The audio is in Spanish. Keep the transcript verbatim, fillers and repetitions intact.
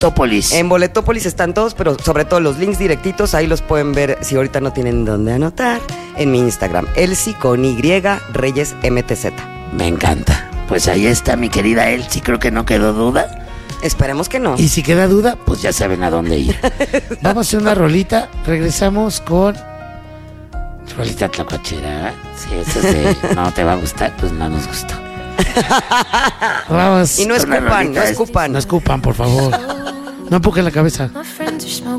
Boletopolis. En Boletopolis están todos, pero sobre todo los links directitos, ahí los pueden ver si ahorita no tienen dónde anotar. En mi Instagram, Elsie con Y, Reyes M T Z. Me encanta. Pues ahí está mi querida Elsie, creo que no quedó duda. Esperemos que no. Y si queda duda, pues ya saben a dónde ir. Vamos a hacer una rolita, regresamos con... Rolita tlacuachera. Sí, esa es de... no te va a gustar, pues no nos gustó. Vamos. Y no escupan, no escupan. No escupan, por favor. No empujen la cabeza. My friends are smoking